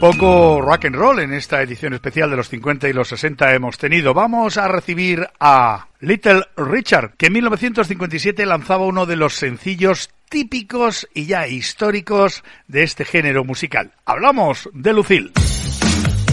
Poco rock and roll en esta edición especial de los 50 y los 60 hemos tenido. Vamos a recibir a Little Richard, que en 1957 lanzaba uno de los sencillos típicos y ya históricos de este género musical. Hablamos de Lucille.